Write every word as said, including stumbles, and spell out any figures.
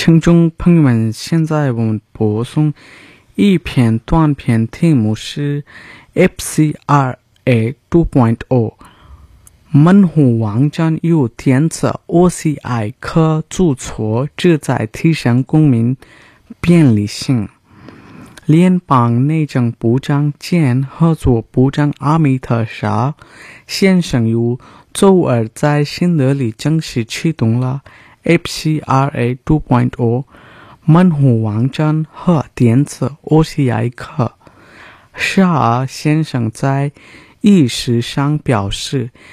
听众朋友们，现在我们播送一篇短篇，题目是 F C R A 二点零 门户网站有电子 O C I 可注册，旨在提升公民便利性。联邦内政部长兼合作部长阿米特沙先生于周二在新德里正式启动了 F C R A 二点零 门户网站和电子 O C I 课。沙先生在仪式上表示，